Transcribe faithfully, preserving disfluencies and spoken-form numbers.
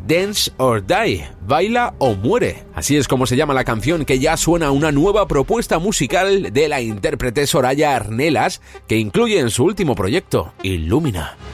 Dance or Die, Baila o Muere. Así es como se llama la canción, que ya suena una nueva propuesta musical de la intérprete Soraya Arnelas, que incluye en su último proyecto, Illumina.